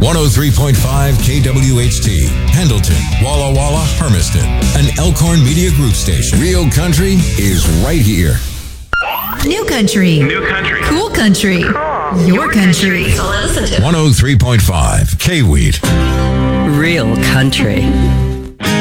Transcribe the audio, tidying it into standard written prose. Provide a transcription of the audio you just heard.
103.5 KWHT, Pendleton, Walla Walla, Hermiston, an Elkhorn Media Group station. Real country is right here. New country. New country. Cool country. Cool. Your country. So listen to 103.5 K-Wheat. Real country.